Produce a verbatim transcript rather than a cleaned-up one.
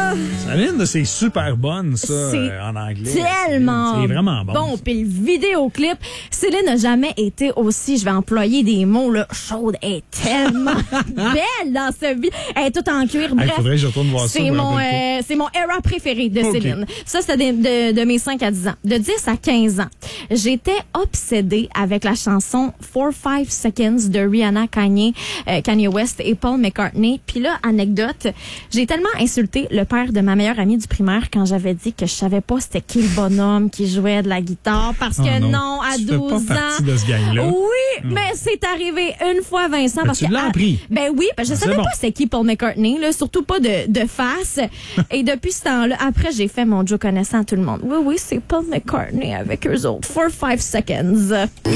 Céline, c'est super bonne, ça, C'est euh, en anglais. tellement C'est vraiment bon. Bon, puis le vidéoclip, Céline n'a jamais été aussi, je vais employer des mots, là, chaude. Elle est tellement belle dans ce vidéo. Elle est toute en cuir. Bref, Il faudrait que je retourne voir ça. c'est je me mon, rappelle euh, c'est mon era préféré de Okay. Céline. Ça, c'était de, de, de mes cinq à dix ans. De dix à quinze ans, j'étais obsédée avec la chanson four five Seconds de Rihanna, Kanye, euh, Kanye West et Paul McCartney. Puis là, anecdote, j'ai tellement insulté le père de ma meilleure amie du primaire quand j'avais dit que je savais pas c'était qui le bonhomme qui jouait de la guitare parce Oh que non, non, à tu fais douze pas ans. partie de ce gang-là. Oui, mais c'est arrivé une fois, Vincent. Ben, parce tu que, l'as ah, appris. Ben oui, parce que je C'est savais bon. pas c'est qui Paul McCartney, là, surtout pas de, de face. Et depuis ce temps-là, après, j'ai fait mon Joe connaissant à tout le monde. Oui, oui, c'est Paul McCartney avec eux autres. four five Seconds.